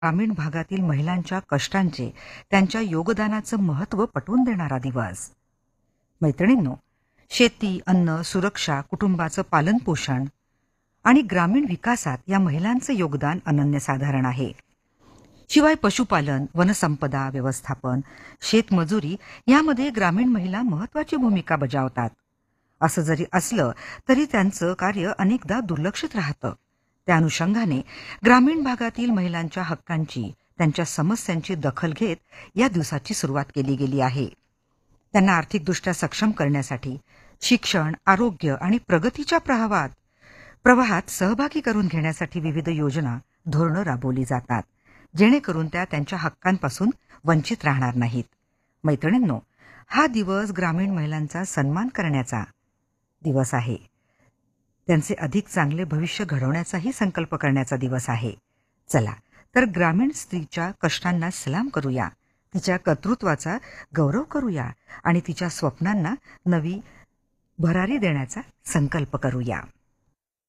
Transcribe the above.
ग्रामीण भागातील महिलांच्या कष्टांचे, त्यांच्या योगदानाचं महत्त्व पटवून देणारा दिवस. मैत्रिणींनो, शेती, अन्न, सुरक्षा, कुटुंबाचं पालनपोषण आणि ग्रामीण विकासात या महिलांचं योगदान अनन्यसाधारण आहे. शिवाय पशुपालन, वनसंपदा व्यवस्थापन, शेतमजुरी यामध्ये ग्रामीण महिला महत्त्वाची भूमिका बजावतात. असं जरी असलं तरी त्यांचं कार्य अनेकदा दुर्लक्षित राहतं. त्या अनुषंगाने ग्रामीण भागातील महिलांच्या हक्कांची, त्यांच्या समस्यांची दखल घेत या दिवसाची सुरुवात केली गेली आहे. त्यांना आर्थिकदृष्ट्या सक्षम करण्यासाठी शिक्षण, आरोग्य आणि प्रगतीच्या प्रवाहात सहभागी करून घेण्यासाठी विविध योजना, धोरणं राबवली जातात, जेणेकरून त्या त्यांच्या हक्कांपासून वंचित राहणार नाहीत. मैत्रिणींनो, हा दिवस ग्रामीण महिलांचा सन्मान करण्याचा दिवस आहे. त्यांचे अधिक चांगले भविष्य घडवण्याचाही संकल्प करण्याचा दिवस आहे. चला तर ग्रामीण स्त्रीच्या कष्टांना सलाम करूया, तिच्या कर्तृत्वाचा गौरव करूया आणि तिच्या स्वप्नांना नवी भरारी देण्याचा संकल्प करूया.